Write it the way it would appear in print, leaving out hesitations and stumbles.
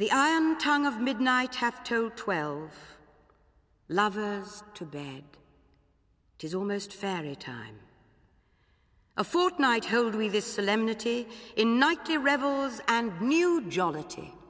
The iron tongue of midnight hath told 12. Lovers to bed. 'Tis almost fairy time. A fortnight hold we this solemnity, in nightly revels and new jollity.